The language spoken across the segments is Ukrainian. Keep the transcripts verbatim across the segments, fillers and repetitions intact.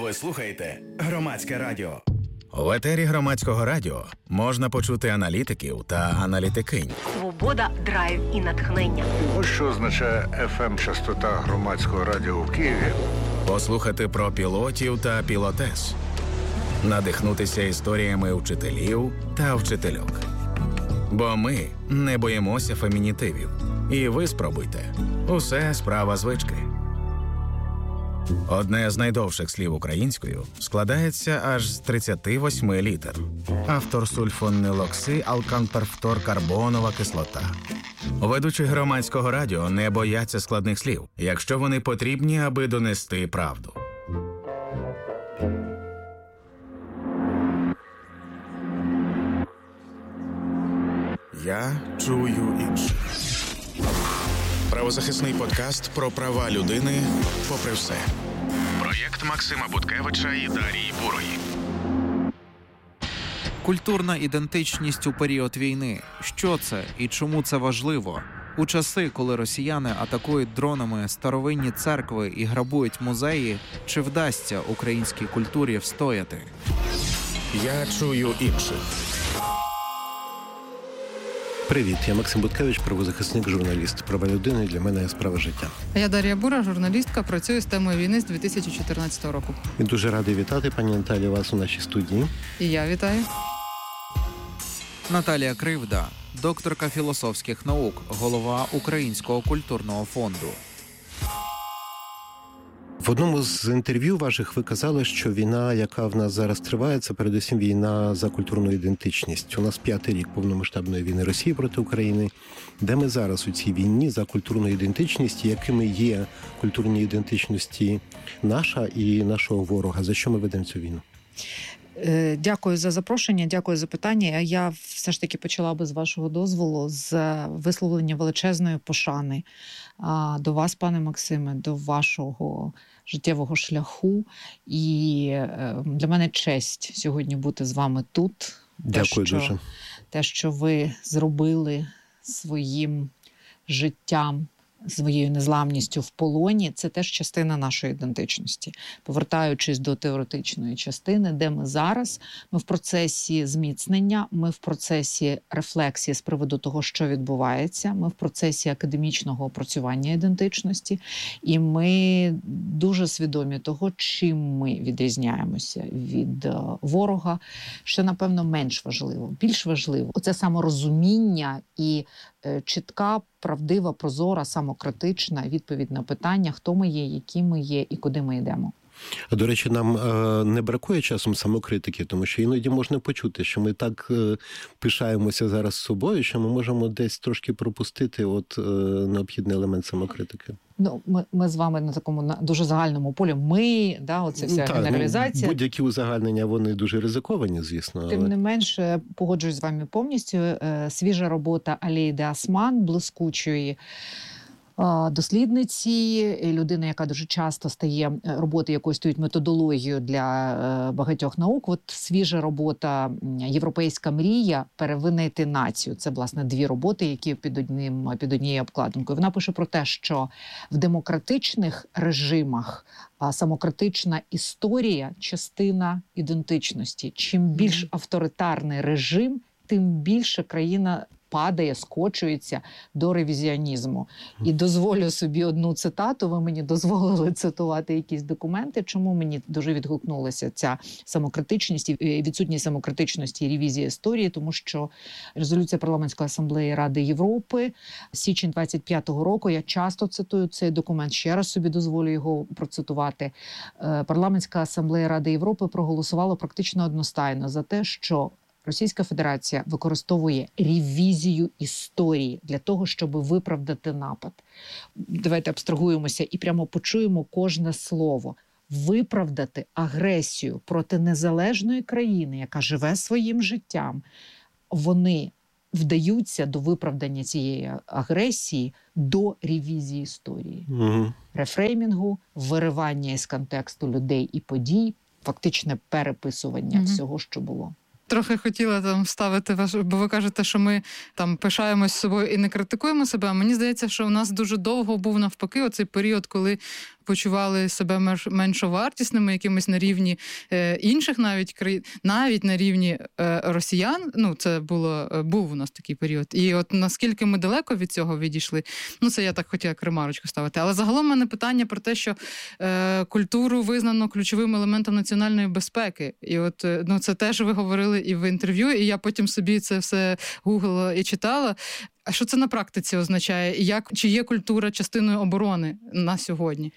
Ви слухаєте Громадське радіо. В етері Громадського радіо можна почути аналітиків та аналітикинь. Свобода, драйв і натхнення. Ось що означає еф ем-частота Громадського радіо в Києві. Послухати про пілотів та пілотес. Надихнутися історіями вчителів та вчительок. Бо ми не боїмося фемінітивів. І ви спробуйте. Усе справа звички. Одне з найдовших слів українською складається аж з тридцяти восьми літер. Автор сульфонилокси алканперфторкарбонова кислота. Ведучі Громадського радіо не бояться складних слів, якщо вони потрібні, аби донести правду. Я чую інших. Правозахисний подкаст про права людини попри все. Проєкт Максима Буткевича і Дарії Бурої. Культурна ідентичність у період війни. Що це і чому це важливо? У часи, коли росіяни атакують дронами старовинні церкви і грабують музеї, чи вдасться українській культурі встояти? Я чую інших. Привіт, я Максим Буткевич, правозахисник, журналіст. Права людини для мене – справа життя. А я Дар'я Бура, журналістка, працюю з темою війни з дві тисячі чотирнадцятого року. І дуже радий вітати, пані Наталі, вас у нашій студії. І я вітаю. Наталія Кривда, докторка філософських наук, голова Українського культурного фонду. В одному з інтерв'ю ваших ви казали, що війна, яка в нас зараз триває, це передусім війна за культурну ідентичність. У нас п'ятий рік повномасштабної війни Росії проти України. Де ми зараз у цій війні за культурну ідентичність, якими є культурні ідентичності наша і нашого ворога? За що ми ведемо цю війну? Дякую за запрошення, дякую за питання. Я все ж таки почала би, з вашого дозволу, з висловлення величезної пошани до вас, пане Максиме, до вашого життєвого шляху. І для мене честь сьогодні бути з вами тут. Дякую те, що, дуже. Те, що ви зробили своїм життям, своєю незламністю в полоні, це теж частина нашої ідентичності. Повертаючись до теоретичної частини, де ми зараз, ми в процесі зміцнення, ми в процесі рефлексії з приводу того, що відбувається, ми в процесі академічного опрацювання ідентичності, і ми дуже свідомі того, чим ми відрізняємося від ворога, що, напевно, менш важливо. Більш важливо – оце саморозуміння і чітка, правдива, прозора, самокритична відповідь на питання, хто ми є, які ми є і куди ми йдемо. А, до речі, нам е, не бракує часом самокритики, тому що іноді можна почути, що ми так е, пишаємося зараз собою, що ми можемо десь трошки пропустити от е, необхідний елемент самокритики. Ну, ми, ми з вами на такому на дуже загальному полі. Ми, да, оце вся так, генералізація. Ну, будь-які узагальнення, вони дуже ризиковані, звісно. Тим але... не менше, погоджуюсь з вами повністю. Свіжа робота Алейди Осман, блискучої дослідниці, людина, яка дуже часто стає роботи, якою стоїть методологією для багатьох наук. От свіжа робота «Європейська мрія. Перевинити націю». Це, власне, дві роботи, які під одним, під однією обкладинкою. Вона пише про те, що в демократичних режимах самокритична історія – частина ідентичності. Чим більш авторитарний режим, тим більше країна падає, скочується до ревізіонізму. І дозволю собі одну цитату, ви мені дозволили цитувати якісь документи, чому мені дуже відгукнулася ця самокритичність і відсутність самокритичності і ревізії історії, тому що резолюція Парламентської асамблеї Ради Європи, січень двадцять п'ятого року, я часто цитую цей документ, ще раз собі дозволю його процитувати. Парламентська асамблея Ради Європи проголосувала практично одностайно за те, що Російська Федерація використовує ревізію історії для того, щоб виправдати напад. Давайте абстрагуємося і прямо почуємо кожне слово. Виправдати агресію проти незалежної країни, яка живе своїм життям. Вони вдаються до виправдання цієї агресії до ревізії історії. Угу. Рефреймінгу, виривання із контексту людей і подій, фактичне переписування угу. всього, що було. Трохи хотіла там вставити ваш, бо ви кажете, що ми там пишаємось собою і не критикуємо себе. А мені здається, що у нас дуже довго був навпаки оцей період, коли почували себе менш, меншовартісними, якимось на рівні е, інших навіть країн, навіть на рівні е, росіян. Ну, це було, е, був у нас такий період. І от наскільки ми далеко від цього відійшли, ну, це я так хотіла ремарочку ставити. Але загалом в мене питання про те, що е, культуру визнано ключовим елементом національної безпеки. І от, е, ну, це теж ви говорили і в інтерв'ю, і я потім собі це все гуглила і читала. А що це на практиці означає? І як, чи є культура частиною оборони на сьогодні?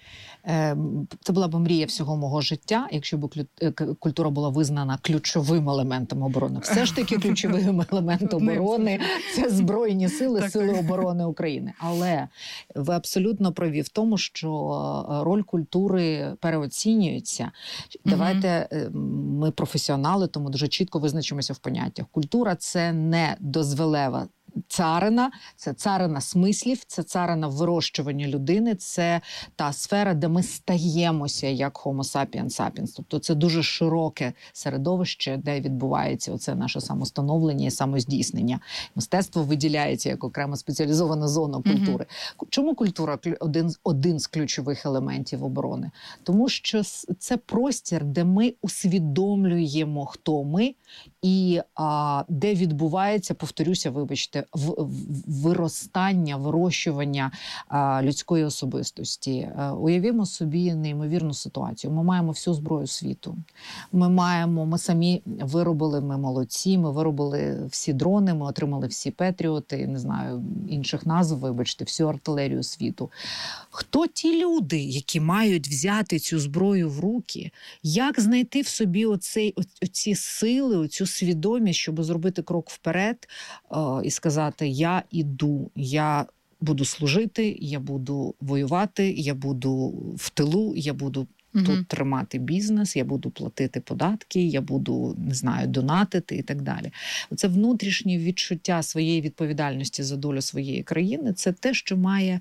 Це була б мрія всього мого життя, якщо б культура була визнана ключовим елементом оборони. Все ж таки ключовим елементом оборони – це Збройні сили, Сили оборони України. Але ви абсолютно праві в тому, що роль культури переоцінюється. Давайте, ми професіонали, тому дуже чітко визначимося в поняттях. Культура – це не дозволева царина, це царина смислів, це царина вирощування людини, це та сфера, де ми стаємося як Homo sapiens sapiens. Тобто це дуже широке середовище, де відбувається оце наше самостановлення і самоздійснення. Мистецтво виділяється як окрема спеціалізована зона культури. Mm-hmm. Чому культура один, один з ключових елементів оборони? Тому що це простір, де ми усвідомлюємо, хто ми, і а, де відбувається, повторюся, вибачте, в, в, виростання, вирощування а, людської особистості. А, уявімо собі неймовірну ситуацію. Ми маємо всю зброю світу. Ми маємо, ми самі виробили, ми молодці, ми виробили всі дрони, ми отримали всі Петріоти, не знаю, інших назв, вибачте, всю артилерію світу. Хто ті люди, які мають взяти цю зброю в руки? Як знайти в собі оцей, оці сили, оцю свідомість, щоб зробити крок вперед о, і сказати: я іду, я буду служити, я буду воювати, я буду в тилу, я буду тут угу. тримати бізнес, я буду платити податки, я буду, не знаю, донатити і так далі. Оце внутрішнє відчуття своєї відповідальності за долю своєї країни – це те, що має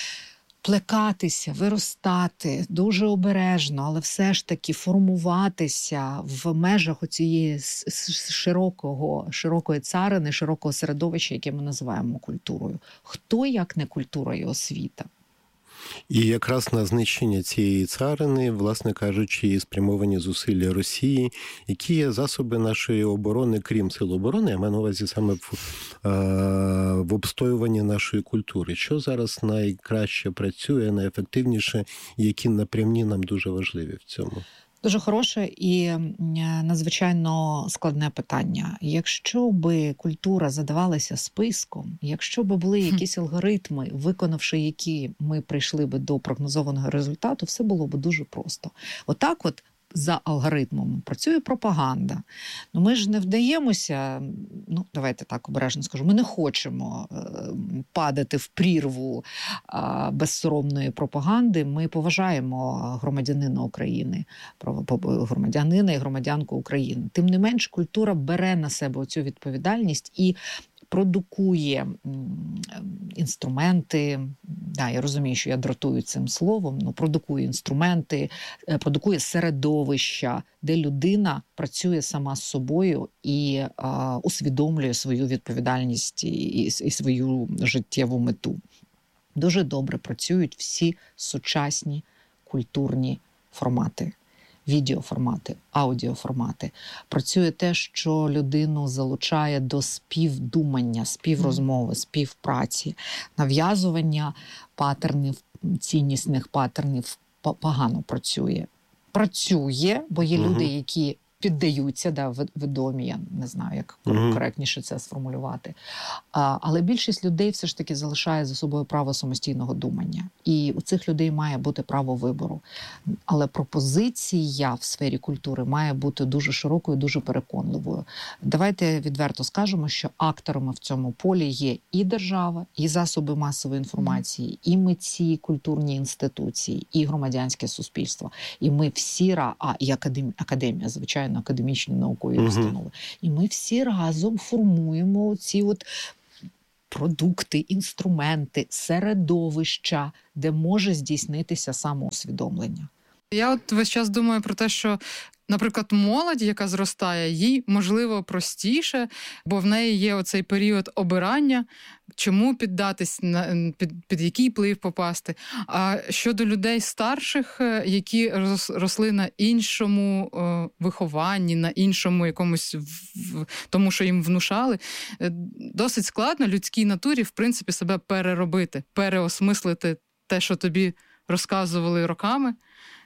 плекатися, виростати дуже обережно, але все ж таки формуватися в межах оцієї широкого, широкої царини, широкого середовища, яке ми називаємо культурою. Хто, як не культура і освіта? І якраз на знищення цієї царини, власне кажучи, спрямовані зусилля Росії, які є засоби нашої оборони, крім сил оборони, я маю на увазі саме в, е, в обстоюванні нашої культури. Що зараз найкраще працює, найефективніше, і які напрямні нам дуже важливі в цьому? Дуже хороше і надзвичайно складне питання. Якщо би культура задавалася списком, якщо б були якісь алгоритми, виконавши які ми прийшли би до прогнозованого результату, все було б дуже просто. Отак от за алгоритмом працює пропаганда. Ну, ми ж не вдаємося, ну, давайте так обережно скажу, ми не хочемо е, падати в прірву е, безсоромної пропаганди. Ми поважаємо громадянина України, громадянина і громадянку України. Тим не менш, культура бере на себе цю відповідальність і продукує інструменти, да, я розумію, що я дратую цим словом, але продукує інструменти, продукує середовища, де людина працює сама з собою і а, усвідомлює свою відповідальність і, і, і свою життєву мету. Дуже добре працюють всі сучасні культурні формати. Відеоформати, аудіоформати. Працює те, що людину залучає до співдумання, співрозмови, співпраці, нав'язування патернів, ціннісних патернів погано працює. Працює, бо є люди, які піддаються, да, відомі, я не знаю, як коректніше це сформулювати. А, але більшість людей все ж таки залишає за собою право самостійного думання. І у цих людей має бути право вибору. Але пропозиція в сфері культури має бути дуже широкою, дуже переконливою. Давайте відверто скажемо, що акторами в цьому полі є і держава, і засоби масової інформації, і митці, культурні інституції, і громадянське суспільство. І ми всі, а і академія, академія звичайно, академічні наукові uh-huh. установи. І ми всі разом формуємо ці от продукти, інструменти, середовища, де може здійснитися самоусвідомлення. Я от весь час думаю про те, що Наприклад, молодь, яка зростає, їй, можливо, простіше, бо в неї є оцей період обирання, чому піддатись, на, під, під який вплив попасти. А щодо людей старших, які росли на іншому о, вихованні, на іншому якомусь, в, тому, що їм внушали, досить складно людській натурі, в принципі, себе переробити, переосмислити те, що тобі розказували роками.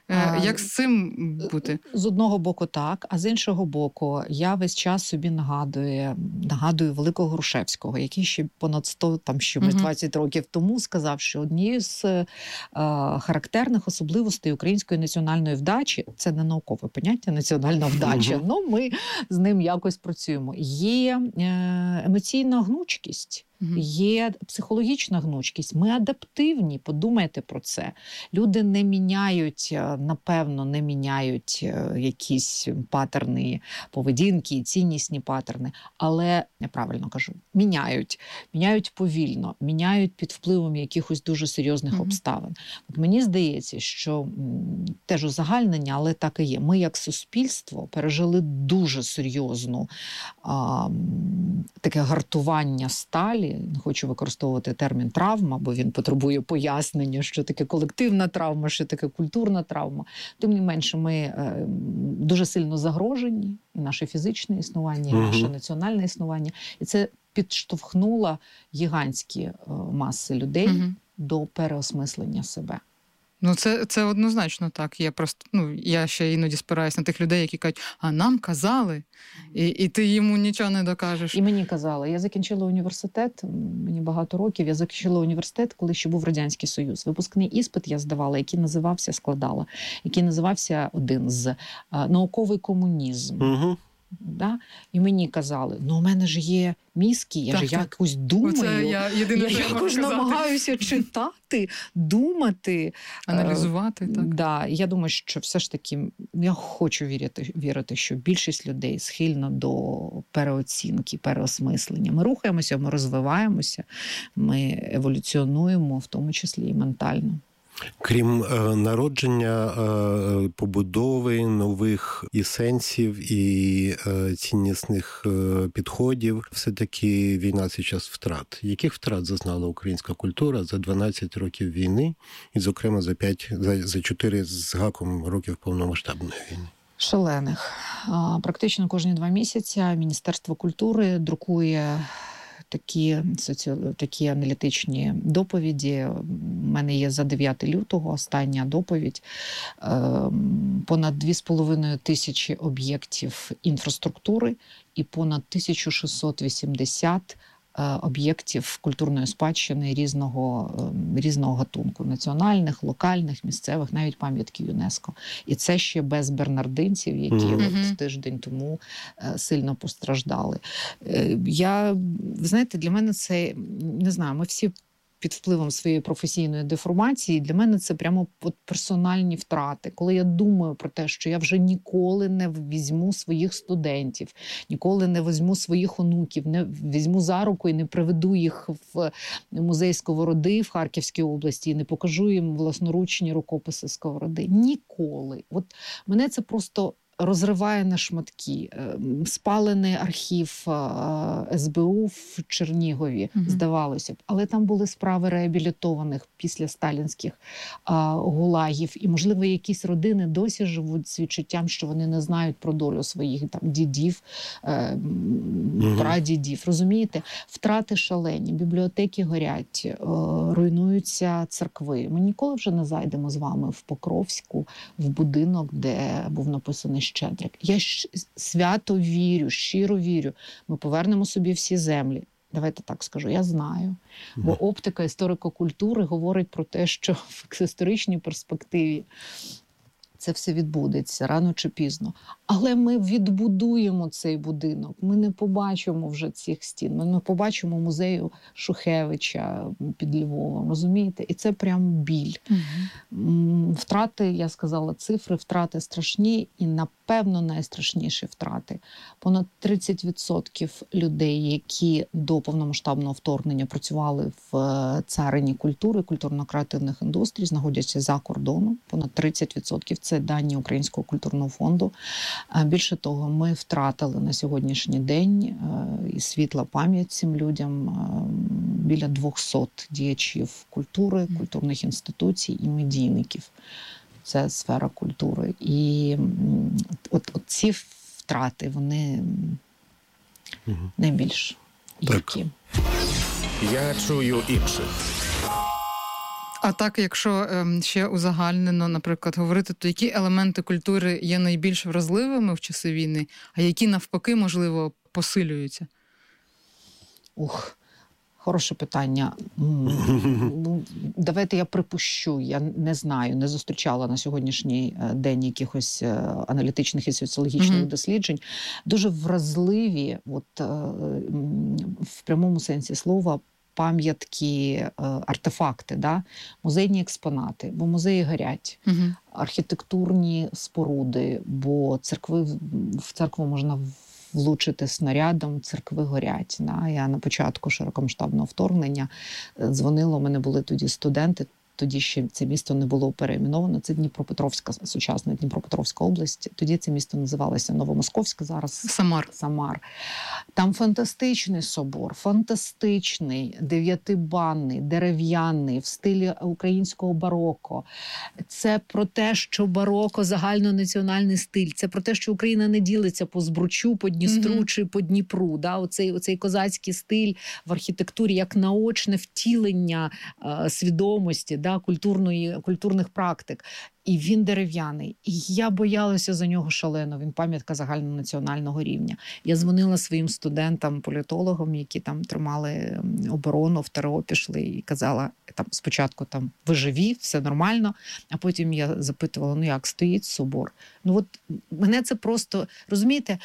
Як з цим бути? З одного боку так, а з іншого боку, я весь час собі нагадую, нагадую великого Грушевського, який ще понад сто, там ще uh-huh. двадцять років тому сказав, що однією з е, характерних особливостей української національної вдачі, це не наукове поняття, національна вдача, uh-huh. ну ми з ним якось працюємо, є е, емоційна гнучкість. Є психологічна гнучкість, ми адаптивні, подумайте про це. Люди не міняють, напевно, не міняють якісь патерни поведінки, ціннісні патерни, але, неправильно кажу, міняють. Міняють повільно, міняють під впливом якихось дуже серйозних mm-hmm. обставин. От мені здається, що теж узагальнення, але так і є. Ми як суспільство пережили дуже серйозну а, таке гартування сталі. Не хочу використовувати термін травма, бо він потребує пояснення, що таке колективна травма, що таке культурна травма. Тим не менше, ми е, дуже сильно загрожені, і наше фізичне існування, і наше національне існування. І це підштовхнуло гігантські е, маси людей угу. до переосмислення себе. Ну, це, це однозначно так. Я просто, ну, я ще іноді спираюсь на тих людей, які кажуть, а нам казали, і, і ти йому нічого не докажеш. І мені казали. Я закінчила університет, мені багато років, я закінчила університет, коли ще був Радянський Союз. Випускний іспит я здавала, який називався, складала, який називався один з «Науковий комунізм». Угу. Да? І мені казали, ну у мене ж є мізки, я так, ж так. якось думаю, Оце я, єдине, я якось намагаюся читати, думати. Аналізувати. Е, так. Да. Я думаю, що все ж таки, я хочу вірити, вірити, що більшість людей схильна до переоцінки, переосмислення. Ми рухаємося, ми розвиваємося, ми еволюціонуємо, в тому числі і ментально. Крім е, народження, е, побудови нових і сенсів, і е, ціннісних е, підходів, все-таки війна – це час втрат. Яких втрат зазнала українська культура за дванадцять років війни, і, зокрема, за п'ять, за, за чотири з гаком років повномасштабної війни? Шалених. Практично кожні два місяці Міністерство культури друкує Такі, соці... такі аналітичні доповіді. У мене є за дев'яте лютого остання доповідь. Понад дві з половиною тисячі об'єктів інфраструктури і понад тисяча шістсот вісімдесят об'єктів культурної спадщини різного, різного гатунку. Національних, локальних, місцевих, навіть пам'ятки ЮНЕСКО. І це ще без бернардинців, які mm-hmm. от тиждень тому сильно постраждали. Я, ви знаєте, для мене це, не знаю, ми всі під впливом своєї професійної деформації, для мене це прямо от персональні втрати. Коли я думаю про те, що я вже ніколи не візьму своїх студентів, ніколи не візьму своїх онуків, не візьму за руку і не приведу їх в музей Сковороди в Харківській області і не покажу їм власноручні рукописи Сковороди. Ніколи. От мене це просто розриває на шматки. Спалений архів ес бе у в Чернігові, mm-hmm. здавалося б. Але там були справи реабілітованих після сталінських а, гулагів. І, можливо, якісь родини досі живуть з відчуттям, що вони не знають про долю своїх там дідів, е, mm-hmm. прадідів. Розумієте? Втрати шалені, бібліотеки горять, е, руйнуються церкви. Ми ніколи вже не зайдемо з вами в Покровську, в будинок, де був написаний Щедрик. Я свято вірю, щиро вірю. Ми повернемо собі всі землі. Давайте так скажу, я знаю. Бо оптика історико-культури говорить про те, що в історичній перспективі це все відбудеться рано чи пізно. Але ми відбудуємо цей будинок. Ми не побачимо вже цих стін. Ми не побачимо музею Шухевича під Львовом, розумієте? І це прям біль. Угу. Втрати, я сказала, цифри, втрати страшні і, напевно, найстрашніші втрати. Понад тридцять відсотків людей, які до повномасштабного вторгнення працювали в царині культури, культурно-креативних індустрій, знаходяться за кордоном. Понад тридцять відсотків – це Це дані Українського культурного фонду. Більше того, ми втратили на сьогоднішній день і світла пам'ять цим людям біля двохсот діячів культури, культурних інституцій і медійників. Це сфера культури. І от, от ці втрати, вони угу. найбільш гіркі. Я чую інших. А так, якщо ем, ще узагальнено, наприклад, говорити, то які елементи культури є найбільш вразливими в часи війни, а які навпаки, можливо, посилюються? Ух, хороше питання. Давайте я припущу, я не знаю, не зустрічала на сьогоднішній день якихось аналітичних і соціологічних mm-hmm. досліджень. Дуже вразливі, от, в прямому сенсі слова, пам'ятки, артефакти, да? Музейні експонати, бо музеї горять, угу. архітектурні споруди, бо церкви, в церкву можна влучити снарядом, церкви горять. Да? Я на початку широкомасштабного вторгнення дзвонила, у мене були тоді студенти, тоді ще це місто не було перейменовано, це Дніпропетровська, сучасна Дніпропетровська область. Тоді це місто називалося Новомосковське, зараз Самар. Самар. Там фантастичний собор, фантастичний, дев'ятибанний, дерев'яний, в стилі українського бароко. Це про те, що бароко – загальнонаціональний стиль. Це про те, що Україна не ділиться по Збручу, по Дністру mm-hmm. чи по Дніпру. Да? Оцей, оцей козацький стиль в архітектурі як наочне втілення е, свідомості, да, культурної, культурних практик. І він дерев'яний. І я боялася за нього шалено. Він пам'ятка загальнонаціонального рівня. Я дзвонила своїм студентам, політологам, які там тримали оборону, в ТРО пішли, і казала, там спочатку там ви живі, все нормально, а потім я запитувала, ну як стоїть собор? Ну от мене це просто, розумієте,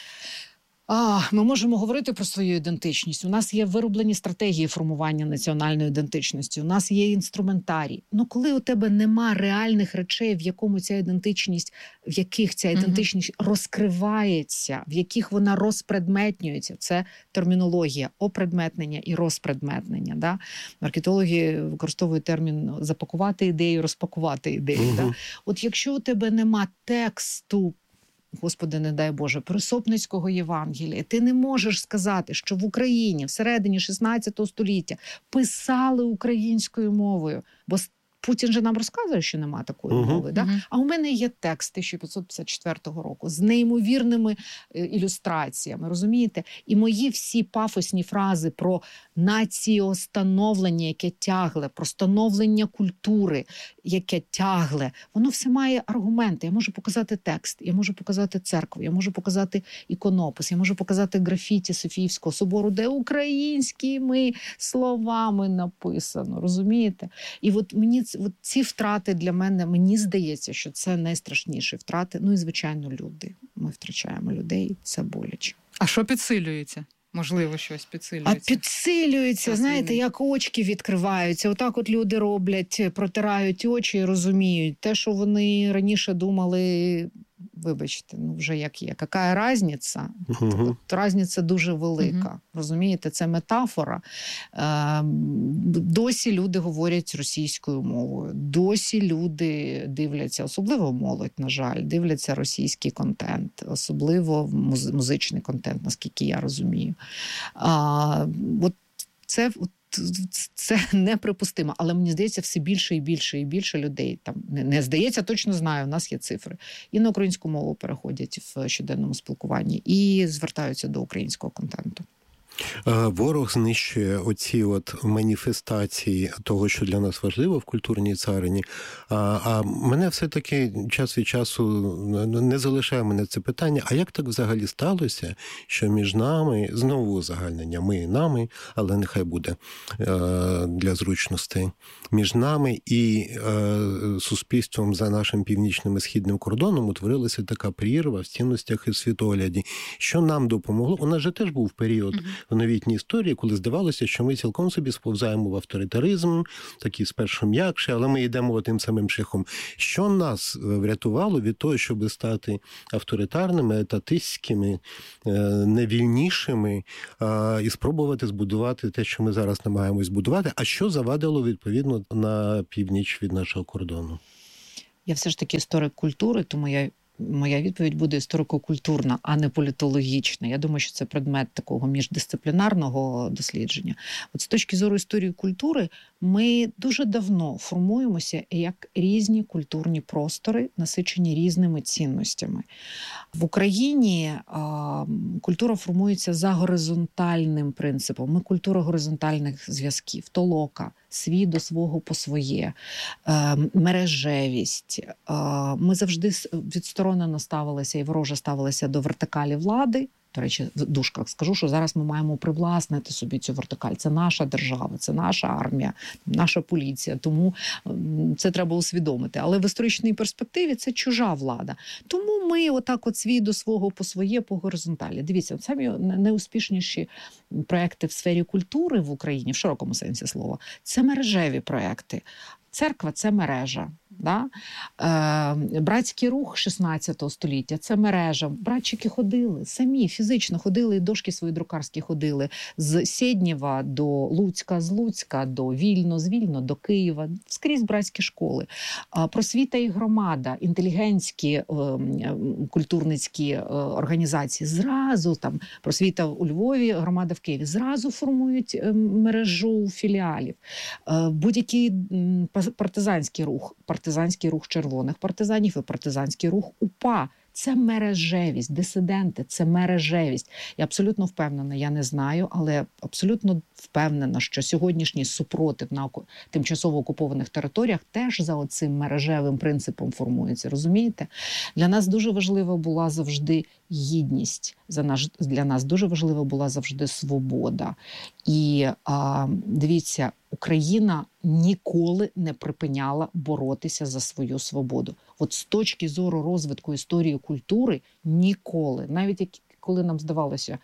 А, ми можемо говорити про свою ідентичність. У нас є вироблені стратегії формування національної ідентичності. У нас є інструментарій. Ну, коли у тебе нема реальних речей, в якому ця ідентичність, в яких ця ідентичність mm-hmm. розкривається, в яких вона розпредметнюється, це термінологія опредметнення і розпредметнення. Да? Маркетологи використовують термін запакувати ідею, розпакувати ідею. Mm-hmm. Да? От якщо у тебе нема тексту, Господи, не дай Боже, Присопницького Євангелія, ти не можеш сказати, що в Україні всередині шістнадцятого століття писали українською мовою, бо Путін же нам розказує, що нема такої uh-huh. мови. Да? Uh-huh. А у мене є текст тисяча п'ятсот п'ятдесят четвертого року з неймовірними ілюстраціями, розумієте? І мої всі пафосні фрази про націостановлення, яке тягле, про становлення культури, яке тягле, воно все має аргументи. Я можу показати текст, я можу показати церкву, я можу показати іконопис, я можу показати графіті Софіївського собору, де українськими словами написано, розумієте? І от мені От ці втрати для мене, мені здається, що це найстрашніші втрати. Ну і, звичайно, люди. Ми втрачаємо людей, це боляче. А що підсилюється? Можливо, щось підсилюється? А підсилюється, Це знаєте, сильний. Як очки відкриваються. Отак от люди роблять, протирають очі і розуміють. Те, що вони раніше думали, вибачте, ну вже як є. Яка різниця? Uh-huh. Різниця дуже велика. Uh-huh. Розумієте, це метафора. Е, досі люди говорять російською мовою. Досі люди дивляться, особливо молодь, на жаль, дивляться російський контент. Особливо муз- музичний контент, наскільки я розумію. А, от це... От, Це неприпустимо, але мені здається, все більше і більше і більше людей, там не, не здається, точно знаю, у нас є цифри, і на українську мову переходять в щоденному спілкуванні, і звертаються до українського контенту. Ворог знищує оці от маніфестації того, що для нас важливо в культурній царині. А, а мене все-таки час від часу не залишає мене це питання, а як так взагалі сталося, що між нами, знову узагальнення, ми і нами, але нехай буде е, для зручностей, між нами і е, суспільством за нашим північним і східним кордоном утворилася така прірва в цінностях і світогляді. Що нам допомогло? У нас же теж був період в новітній історії, коли здавалося, що ми цілком собі сповзаємо в авторитаризм, такий спершу м'якший, але ми йдемо тим самим шляхом. Що нас врятувало від того, щоб стати авторитарними, етатистськими, невільнішими і спробувати збудувати те, що ми зараз намагаємось збудувати, а що завадило, відповідно, на північ від нашого кордону? Я все ж таки історик культури, тому я моя відповідь буде історико-культурна, а не політологічна. Я думаю, що це предмет такого міждисциплінарного дослідження. От з точки зору історії культури, ми дуже давно формуємося як різні культурні простори, насичені різними цінностями. В Україні а, культура формується за горизонтальним принципом. Ми культура горизонтальних зв'язків, толока, свій до свого по своє, е, мережевість. Е, ми завжди відсторонено ставилися і вороже ставилися до вертикалі влади. До речі, в дужках скажу, що зараз ми маємо привласнити собі цю вертикаль. Це наша держава, це наша армія, наша поліція. Тому це треба усвідомити. Але в історичній перспективі це чужа влада. Тому ми отак от свій до свого по своє, по горизонталі. Дивіться, самі найуспішніші проекти в сфері культури в Україні, в широкому сенсі слова, це мережеві проекти. Церква – це мережа. Да? Е, братський рух шістнадцятого століття – це мережа. Братчики ходили, самі фізично ходили, і дошки свої друкарські ходили. З Сєднєва до Луцька, з Луцька до Вільно, з Вільно до Києва. Скрізь братські школи. Е, просвіта і громада, інтелігентські е, культурницькі е, організації. Зразу, там, просвіта у Львові, громада в Києві. Зразу формують е, мережу філіалів. Е, будь-який е, партизанський рух, партизанський рух червоних партизанів і партизанський рух УПА. Це мережевість, дисиденти, це мережевість. Я абсолютно впевнена, я не знаю, але абсолютно впевнена, що сьогоднішній супротив на тимчасово окупованих територіях теж за оцим мережевим принципом формується, розумієте? Для нас дуже важлива була завжди гідність, за наш, для нас дуже важлива була завжди свобода. І а, дивіться, Україна ніколи не припиняла боротися за свою свободу. От з точки зору розвитку історії культури ніколи, навіть як, коли нам здавалося,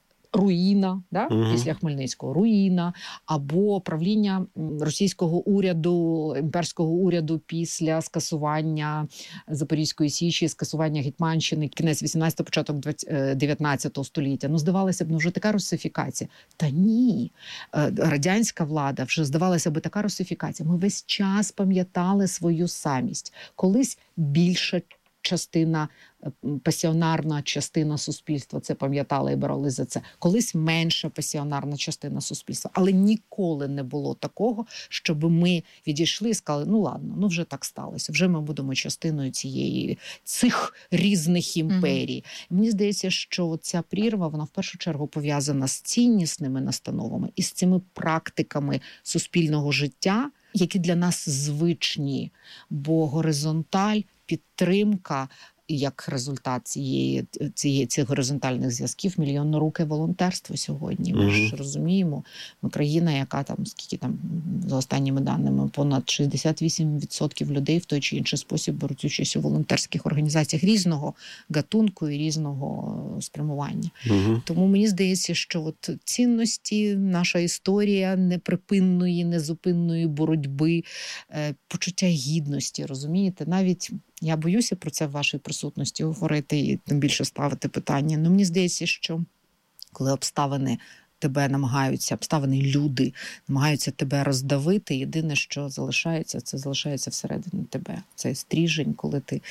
руїна, да? Угу. Після Хмельницького, руїна, або правління російського уряду, імперського уряду після скасування Запорізької Січі, скасування Гетьманщини, кінець вісімнадцятого, початок дев'ятнадцятого століття. Ну, здавалося б, ну вже така русифікація. Та ні, радянська влада, вже здавалося б, така русифікація. Ми весь час пам'ятали свою самість. Колись більше частина, пасіонарна частина суспільства це пам'ятала і боролись за це. Колись менша пасіонарна частина суспільства. Але ніколи не було такого, щоб ми відійшли і сказали, ну ладно, ну вже так сталося, вже ми будемо частиною цієї, цих різних імперій. Mm-hmm. Мені здається, що ця прірва, вона в першу чергу пов'язана з ціннісними настановами і з цими практиками суспільного життя, які для нас звичні, бо горизонталь, підтримка, як результат цієї, цієї, цих горизонтальних зв'язків, мільйонноруке волонтерство сьогодні. Ми ж розуміємо, ми країна, яка там, скільки там, за останніми даними, понад шістдесят вісім відсотків людей в той чи інший спосіб беруть участь у волонтерських організаціях різного гатунку і різного спрямування. Угу. Тому мені здається, що от цінності, наша історія неприпинної, незупинної боротьби, почуття гідності, розумієте? Навіть я боюся про це в вашій присутності говорити і тим більше ставити питання. Ну, мені здається, що коли обставини тебе намагаються, обставини люди намагаються тебе роздавити, єдине, що залишається, це залишається всередині тебе. Цей стріжень, коли ти,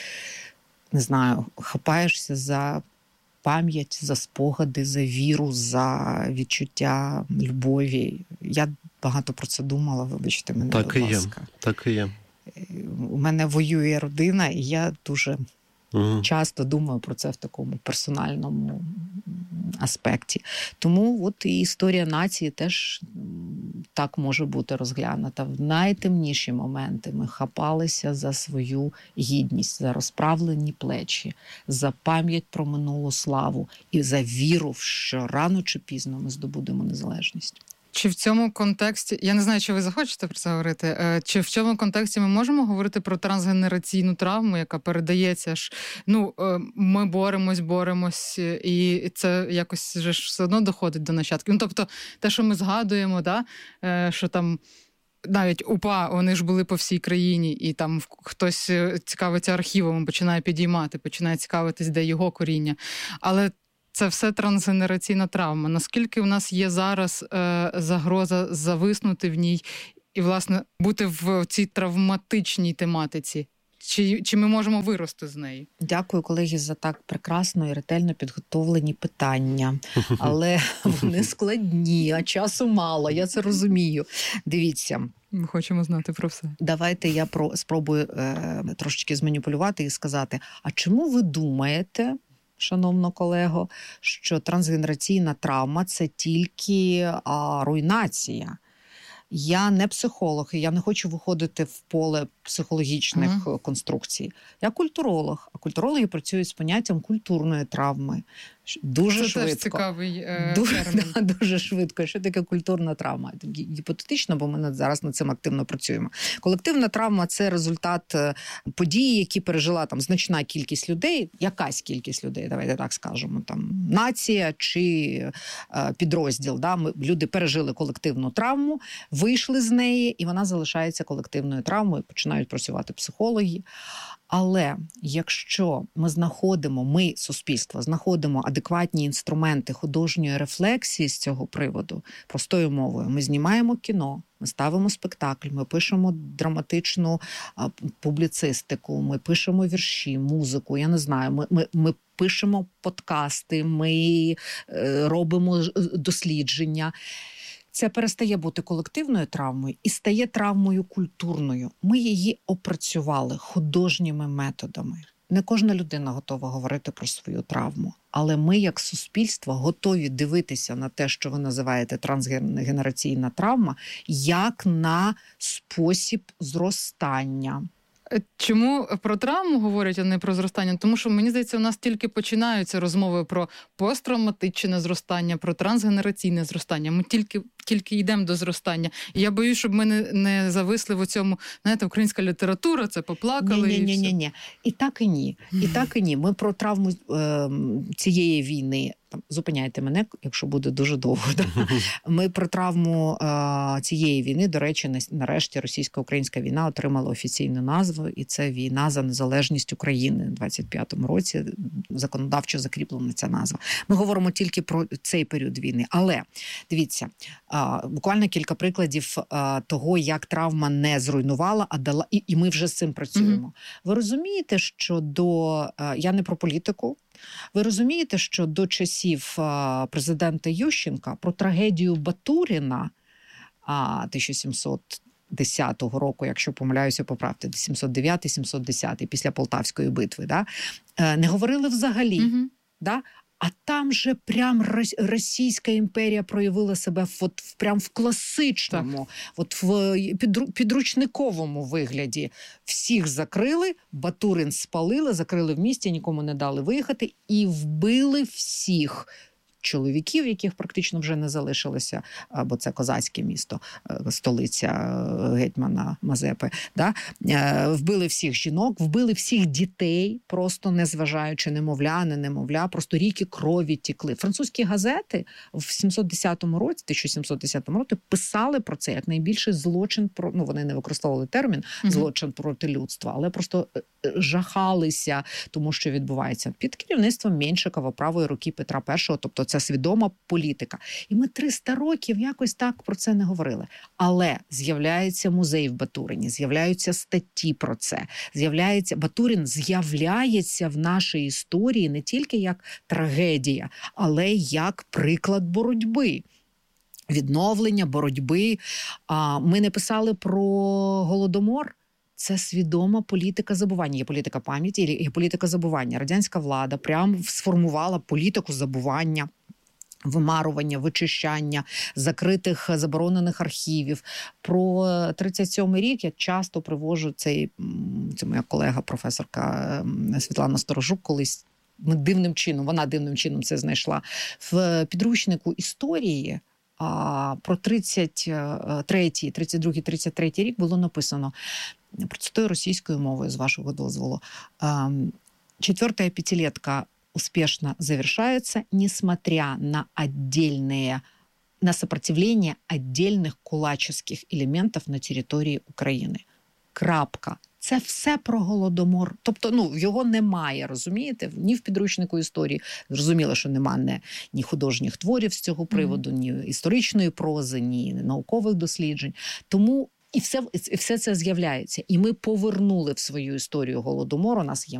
не знаю, хапаєшся за пам'ять, за спогади, за віру, за відчуття любові. Я багато про це думала, вибачте мене, так будь ласка. Так і є. У мене воює родина, і я дуже угу. часто думаю про це в такому персональному аспекті. Тому от і історія нації теж так може бути розглянута. В найтемніші моменти ми хапалися за свою гідність, за розправлені плечі, за пам'ять про минулу славу і за віру, що рано чи пізно ми здобудемо незалежність. Чи в цьому контексті, я не знаю, чи ви захочете про це говорити, чи в цьому контексті ми можемо говорити про трансгенераційну травму, яка передається ж, ну, ми боремось, боремось, і це якось вже ж все одно доходить до нащадків. Ну, тобто, те, що ми згадуємо, да, що там навіть УПА, вони ж були по всій країні, і там хтось цікавиться архівом, починає підіймати, починає цікавитись, де його коріння. Але це все трансгенераційна травма. Наскільки в нас є зараз е, загроза зависнути в ній і, власне, бути в цій травматичній тематиці? чи, чи ми можемо вирости з неї? Дякую, колеги, за так прекрасно і ретельно підготовлені питання. Але вони складні, а часу мало, я це розумію. Дивіться. Ми хочемо знати про все. Давайте я про, спробую е, трошечки зманіпулювати і сказати, а чому ви думаєте, шановно колего, що трансгенераційна травма – це тільки а, руйнація? Я не психолог, і я не хочу виходити в поле психологічних uh-huh. конструкцій. Я культуролог, а культурологи працюють з поняттям культурної травми. Дуже Це швидко. Теж цікавий е, дуже, термін. Да, дуже швидко. Що таке культурна травма? Гіпотетично, бо ми зараз над цим активно працюємо. Колективна травма – це результат події, які пережила там значна кількість людей, якась кількість людей, давайте так скажемо, там нація чи е, підрозділ. Да? Ми, люди пережили колективну травму, вийшли з неї, і вона залишається колективною травмою, починають працювати психологи. Але якщо ми знаходимо, ми, суспільство, знаходимо адекватні інструменти художньої рефлексії з цього приводу, простою мовою, ми знімаємо кіно, ми ставимо спектакль, ми пишемо драматичну а, публіцистику, ми пишемо вірші, музику, я не знаю, ми, ми, ми пишемо подкасти, ми е, робимо дослідження. Це перестає бути колективною травмою і стає травмою культурною. Ми її опрацювали художніми методами. Не кожна людина готова говорити про свою травму, але ми, як суспільство, готові дивитися на те, що ви називаєте трансгенераційна травма, як на спосіб зростання. Чому про травму говорять, а не про зростання? Тому що, мені здається, у нас тільки починаються розмови про посттравматичне зростання, про трансгенераційне зростання. Ми тільки, тільки йдемо до зростання. І я боюсь, щоб ми не, не зависли в цьому, знаєте, українська література, це поплакали. Ні, ні, ні, ні, ні. І так і ні. І так і ні. Ми про травму е, цієї війни, там, зупиняйте мене, якщо буде дуже довго. Да? Ми про травму е, цієї війни, до речі, нарешті російсько-українська війна отримала офіційну назву, і це війна за незалежність України в двадцять п'ятому році. Законодавчо закріплена ця назва. Ми говоримо тільки про цей період війни. Але, дивіться, е, буквально кілька прикладів е, того, як травма не зруйнувала, а дала, і, і ми вже з цим працюємо. Mm-hmm. Ви розумієте, що до... Е, я не про політику. Ви розумієте, що до часів а, президента Ющенка про трагедію Батуріна а, тисяча сімсот десятого року, якщо помиляюся, поправте, сімсот дев'ятий - сімсот десятий, після Полтавської битви, да, не говорили взагалі. Mm-hmm. Да? А там же прям Російська імперія проявила себе от, прям в класичному, от в підручниковому вигляді. Всіх закрили, Батурин спалили, закрили в місті, нікому не дали виїхати і вбили всіх чоловіків, яких практично вже не залишилося, бо це козацьке місто, столиця гетьмана Мазепи. Да? Вбили всіх жінок, вбили всіх дітей, просто незважаючи немовля, не немовля, просто ріки крові тікли. Французькі газети в сімсот десятому році, тисяча сімсот десятому році писали про це як найбільший злочин, про, ну вони не використовували термін злочин проти людства, але просто жахалися тому, що відбувається під керівництвом Меншикова, правої руки Петра І, тобто це свідома політика. І ми триста років якось так про це не говорили. Але з'являється музей в Батурині, з'являються статті про це, з'являється Батурин з'являється в нашій історії не тільки як трагедія, але як приклад боротьби. Відновлення, боротьби. Ми не писали про Голодомор. Це свідома політика забування. Є політика пам'яті, є політика забування. Радянська влада прямо сформувала політику забування, вимарування, вичищання закритих заборонених архівів. Про тридцять сьомий рік я часто привожу цей, це моя колега, професорка Світлана Сторожук, колись ми дивним чином, вона дивним чином це знайшла, в підручнику історії. А про тридцять третій, тридцять другий, тридцять третій рік було написано, процитую російською мовою, з вашого дозволу. Четвертая пятилетка успешно завершается, несмотря на отдельные, на сопротивление отдельных кулаческих элементов на території України. Крапка. Це все про Голодомор. Тобто, ну, його немає, розумієте? Ні в підручнику історії. Зрозуміло, що немає ні художніх творів з цього приводу, mm-hmm. ні історичної прози, ні наукових досліджень. Тому І все, і все це з'являється. І ми повернули в свою історію Голодомор. У нас є